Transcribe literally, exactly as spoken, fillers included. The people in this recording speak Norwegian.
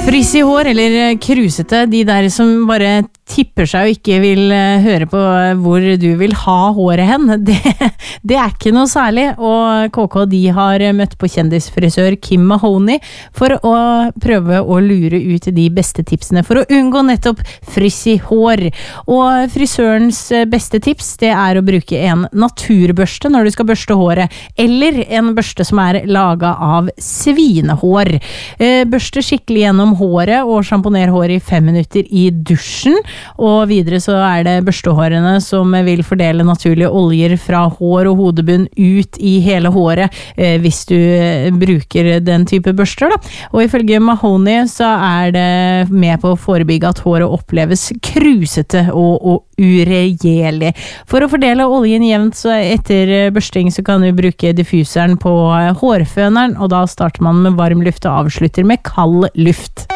Frizzy hår eller krusete, de der som bare tipper seg og ikke vil høre på hvor du vil ha håret hen, det, det er ikke noe særlig, og K K de har møtt på kjendisfrisør Kim Mahoney for å prøve å lure ut de beste tipsene for å unngå nettopp frizzy hår. Og frisørens beste tips, det er å bruke en naturbørste når du skal børste håret, eller en børste som er laget av svinehår. Børste skikkelig gjennom håret og sjamponer håret i fem minutter i dusjen, og videre så er det børstehårene som vil fordele naturlige oljer fra hår og hodebunn ut i hele håret eh, hvis du bruker den type børster da. Og ifølge Mahoney så er det med på å forebygge at håret oppleves krusete og, og uregjerlig. For å fordele oljen jevnt så etter børsting så kan du bruke diffuseren på hårføneren, og da starter man med varm luft og avslutter med kald luft.